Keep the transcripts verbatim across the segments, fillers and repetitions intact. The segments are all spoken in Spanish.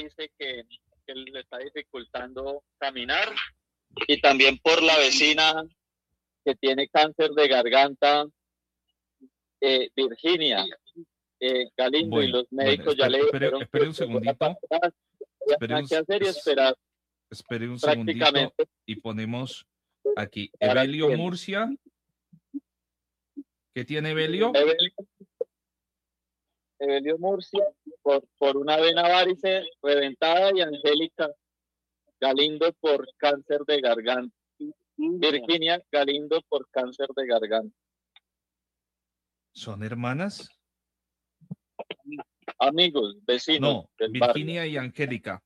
dice que, que le está dificultando caminar, y también por la vecina que tiene cáncer de garganta, eh, Virginia eh, Galindo, bueno, y los bueno, médicos espere, ya le espere, dijeron espere que un segundito. Espere un, que hacer y esperar espere un segundito prácticamente y ponemos aquí para Evelio el Murcia. ¿Qué tiene Evelio? Evelio, Evelio Murcia por, por una vena varice reventada, y Angélica Galindo por cáncer de garganta. Virginia Galindo por cáncer de garganta. ¿Son hermanas? Amigos, vecinos No, del Virginia barrio. y Angélica.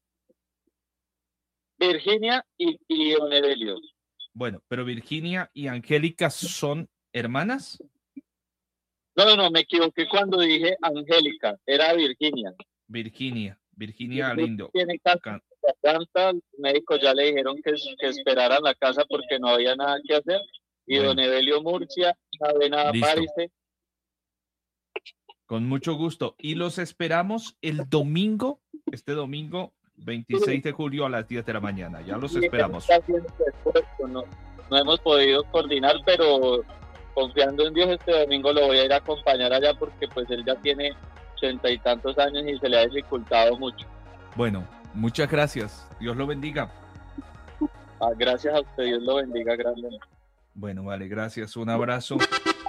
Virginia y, y Don Evelio. Bueno, pero Virginia y Angélica son hermanas. No, no, no, me equivoqué cuando dije Angélica, era Virginia. Virginia, Virginia Galindo. Tiene cáncer de garganta, los médicos ya le dijeron que, que esperara en la casa porque no había nada que hacer. Y Bueno. Don Evelio Murcia, una vena varice. Con mucho gusto. Y los esperamos el domingo, este domingo veintiséis de julio a las diez de la mañana. Ya los esperamos. No, no hemos podido coordinar, pero confiando en Dios, este domingo lo voy a ir a acompañar allá porque pues él ya tiene ochenta y tantos años y se le ha dificultado mucho. Bueno, muchas gracias. Dios lo bendiga. Ah, gracias a usted, Dios lo bendiga grandemente. Bueno, vale, gracias. Un abrazo.